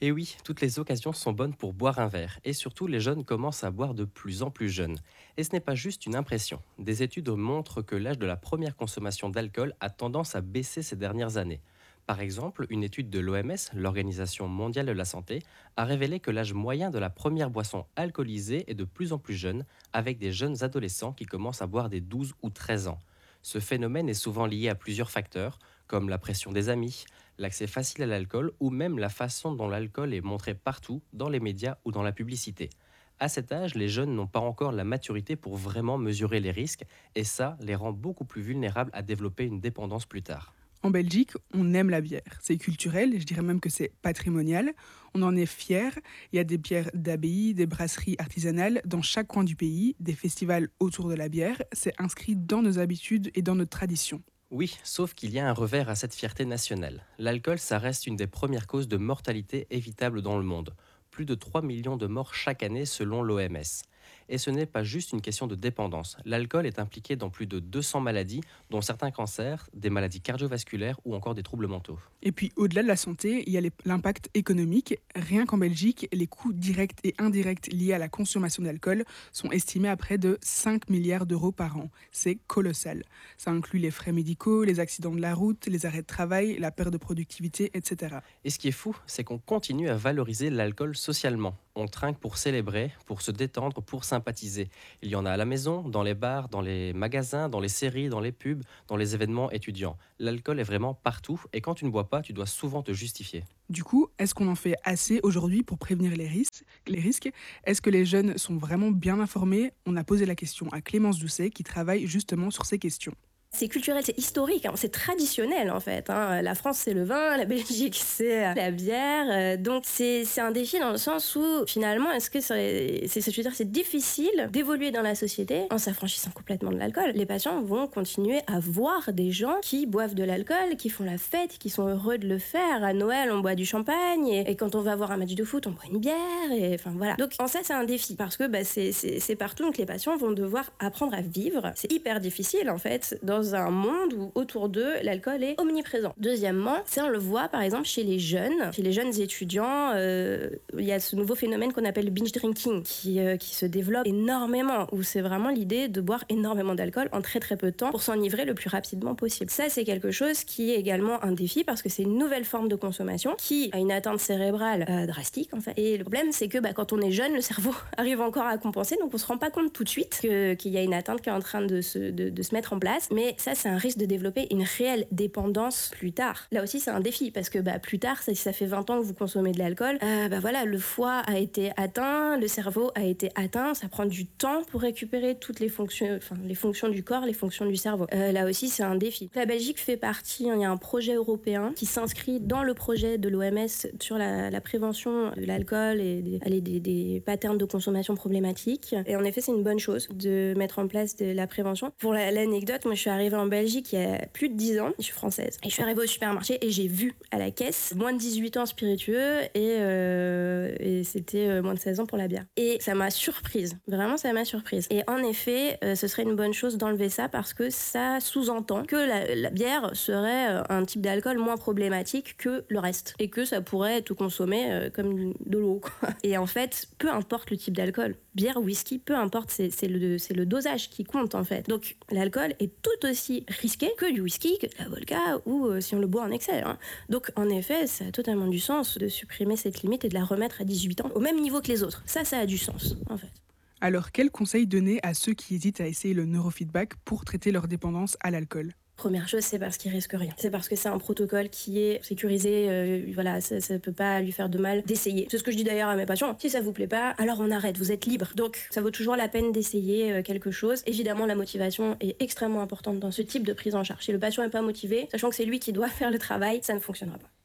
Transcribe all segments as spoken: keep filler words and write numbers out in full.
Et oui, toutes les occasions sont bonnes pour boire un verre, et surtout les jeunes commencent à boire de plus en plus jeunes. Et ce n'est pas juste une impression. Des études montrent que l'âge de la première consommation d'alcool a tendance à baisser ces dernières années. Par exemple, une étude de l'O M S, l'Organisation mondiale de la santé, a révélé que l'âge moyen de la première boisson alcoolisée est de plus en plus jeune, avec des jeunes adolescents qui commencent à boire des douze ou treize ans. Ce phénomène est souvent lié à plusieurs facteurs, comme la pression des amis, l'accès facile à l'alcool ou même la façon dont l'alcool est montré partout, dans les médias ou dans la publicité. À cet âge, les jeunes n'ont pas encore la maturité pour vraiment mesurer les risques et ça les rend beaucoup plus vulnérables à développer une dépendance plus tard. En Belgique, on aime la bière. C'est culturel, je dirais même que c'est patrimonial. On en est fier. Il y a des bières d'abbaye, des brasseries artisanales dans chaque coin du pays, des festivals autour de la bière. C'est inscrit dans nos habitudes et dans notre tradition. Oui, sauf qu'il y a un revers à cette fierté nationale. L'alcool, ça reste une des premières causes de mortalité évitable dans le monde. Plus de trois millions de morts chaque année selon l'O M S. Et ce n'est pas juste une question de dépendance. L'alcool est impliqué dans plus de deux cents maladies, dont certains cancers, des maladies cardiovasculaires ou encore des troubles mentaux. Et puis, au-delà de la santé, il y a les- l'impact économique. Rien qu'en Belgique, les coûts directs et indirects liés à la consommation d'alcool sont estimés à près de cinq milliards d'euros par an. C'est colossal. Ça inclut les frais médicaux, les accidents de la route, les arrêts de travail, la perte de productivité, et cetera. Et ce qui est fou, c'est qu'on continue à valoriser l'alcool socialement. On trinque pour célébrer, pour se détendre, pour sympathiser. Il y en a à la maison, dans les bars, dans les magasins, dans les séries, dans les pubs, dans les événements étudiants. L'alcool est vraiment partout et quand tu ne bois pas, tu dois souvent te justifier. Du coup, est-ce qu'on en fait assez aujourd'hui pour prévenir les risques, les risques Est-ce que les jeunes sont vraiment bien informés? On a posé la question à Clémence Doucet qui travaille justement sur ces questions. C'est culturel, c'est historique, hein, c'est traditionnel en fait, hein. La France c'est le vin, la Belgique c'est euh, la bière. euh, donc c'est c'est un défi dans le sens où finalement est-ce que c'est c'est je veux dire c'est difficile d'évoluer dans la société en s'affranchissant complètement de l'alcool. Les patients vont continuer à voir des gens qui boivent de l'alcool, qui font la fête, qui sont heureux de le faire. À Noël on boit du champagne et, et quand on va voir un match de foot on boit une bière et enfin voilà. Donc en ça c'est un défi parce que bah, c'est c'est c'est partout, donc les patients vont devoir apprendre à vivre. C'est hyper difficile en fait dans un monde où autour d'eux l'alcool est omniprésent. Deuxièmement, ça on le voit par exemple chez les jeunes, chez les jeunes étudiants, euh, il y a ce nouveau phénomène qu'on appelle le binge drinking qui, euh, qui se développe énormément, où c'est vraiment l'idée de boire énormément d'alcool en très très peu de temps pour s'enivrer le plus rapidement possible. Ça c'est quelque chose qui est également un défi parce que c'est une nouvelle forme de consommation qui a une atteinte cérébrale euh, drastique en fait. Et le problème c'est que bah, quand on est jeune, le cerveau arrive encore à compenser, donc on se rend pas compte tout de suite que, qu'il y a une atteinte qui est en train de se, de, de se mettre en place. Mais ça, c'est un risque de développer une réelle dépendance plus tard. Là aussi, c'est un défi parce que bah, plus tard, si ça fait vingt ans que vous consommez de l'alcool, euh, bah voilà, le foie a été atteint, le cerveau a été atteint, ça prend du temps pour récupérer toutes les fonctions, enfin, les fonctions du corps, les fonctions du cerveau. Euh, là aussi, c'est un défi. La Belgique fait partie, hein, il y a un projet européen qui s'inscrit dans le projet de l'O M S sur la, la prévention de l'alcool et des, allez, des, des patterns de consommation problématiques. Et en effet, c'est une bonne chose de mettre en place de la prévention. Pour la- l'anecdote, moi, je suis arrivée en Belgique il y a plus de dix ans, je suis française, et je suis arrivée au supermarché et j'ai vu à la caisse moins de dix-huit ans spiritueux et, euh, et c'était euh, moins de seize ans pour la bière. Et ça m'a surprise, vraiment ça m'a surprise. Et en effet, euh, ce serait une bonne chose d'enlever ça parce que ça sous-entend que la, la bière serait euh, un type d'alcool moins problématique que le reste et que ça pourrait être consommé euh, comme de l'eau, quoi. Et en fait, peu importe le type d'alcool, bière, whisky, peu importe, c'est, c'est, le, c'est le dosage qui compte en fait. Donc l'alcool est tout aussi risqué que du whisky, que de la vodka ou euh, si on le boit en excès, hein. Donc en effet, ça a totalement du sens de supprimer cette limite et de la remettre à dix-huit ans au même niveau que les autres. Ça, ça a du sens en fait. Alors, quels conseils donner à ceux qui hésitent à essayer le neurofeedback pour traiter leur dépendance à l'alcool? Première chose, c'est parce qu'il risque rien. C'est parce que c'est un protocole qui est sécurisé. Euh, voilà, ça, ça peut pas lui faire de mal d'essayer. C'est ce que je dis d'ailleurs à mes patients. Si ça vous plaît pas, alors on arrête. Vous êtes libre. Donc, ça vaut toujours la peine d'essayer euh, quelque chose. Évidemment, la motivation est extrêmement importante dans ce type de prise en charge. Si le patient est pas motivé, sachant que c'est lui qui doit faire le travail, ça ne fonctionnera pas.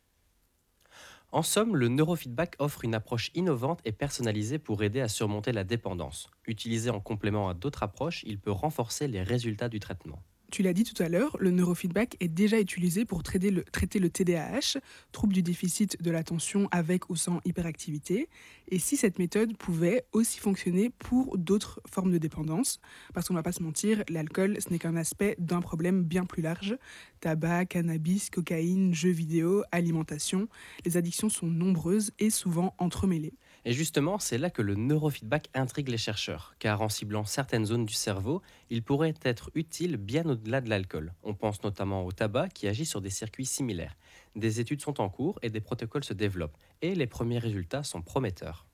En somme, le neurofeedback offre une approche innovante et personnalisée pour aider à surmonter la dépendance. Utilisé en complément à d'autres approches, il peut renforcer les résultats du traitement. Tu l'as dit tout à l'heure, le neurofeedback est déjà utilisé pour traiter le, traiter le T D A H, trouble du déficit de l'attention avec ou sans hyperactivité. Et si cette méthode pouvait aussi fonctionner pour d'autres formes de dépendance, parce qu'on ne va pas se mentir, l'alcool, ce n'est qu'un aspect d'un problème bien plus large. Tabac, cannabis, cocaïne, jeux vidéo, alimentation, les addictions sont nombreuses et souvent entremêlées. Et justement, c'est là que le neurofeedback intrigue les chercheurs, car en ciblant certaines zones du cerveau, il pourrait être utile bien au-delà de l'alcool. On pense notamment au tabac qui agit sur des circuits similaires. Des études sont en cours et des protocoles se développent, et les premiers résultats sont prometteurs.